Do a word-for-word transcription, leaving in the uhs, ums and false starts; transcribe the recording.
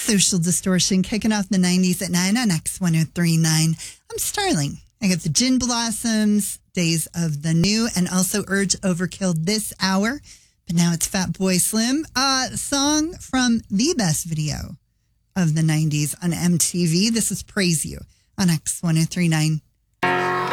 Social Distortion kicking off the nineties at nine on X ten thirty-nine. I'm Starling. I got the Gin Blossoms, Days of the New, and also Urge Overkill this hour. But now it's Fat Boy Slim. A uh, song from the best video of the nineties on M T V. This is Praise You on X ten thirty-nine.